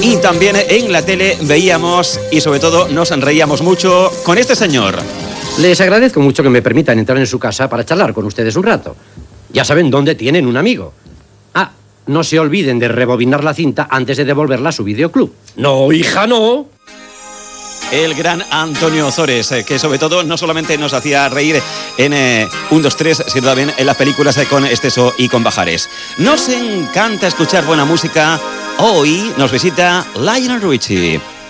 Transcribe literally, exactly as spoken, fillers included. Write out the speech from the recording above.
y también en la tele veíamos y sobre todo nos reíamos mucho con este señor. Les agradezco mucho que me permitan entrar en su casa para charlar con ustedes un rato. Ya saben dónde tienen un amigo. Ah, no se olviden de rebobinar la cinta antes de devolverla a su videoclub. No, hija, no. El gran Antonio Ozores, eh, que sobre todo no solamente nos hacía reír en eh, un, dos, tres, sino también en las películas eh, con Esteso y con Bajares. Nos encanta escuchar buena música. Hoy nos visita Lionel Richie.